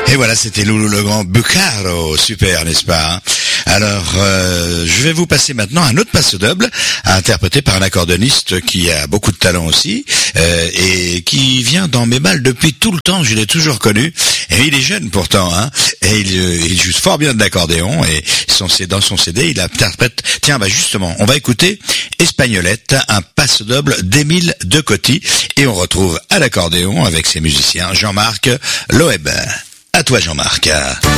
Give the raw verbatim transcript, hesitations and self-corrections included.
Et voilà, c'était Loulou le Grand Bucaro, super, n'est-ce pas hein? Alors, euh, je vais vous passer maintenant un autre passo double, interprété par un accordéoniste qui a beaucoup de talent aussi, euh, et qui vient dans mes balles depuis tout le temps, je l'ai toujours connu, et il est jeune pourtant, hein, et il, il joue fort bien de l'accordéon, et son, dans son C D, il interprète, tiens, bah justement, on va écouter Espagnolette, un passo double d'Émile de Coty, et on retrouve à l'accordéon avec ses musiciens Jean-Marc Loeb. À toi Jean-Marc.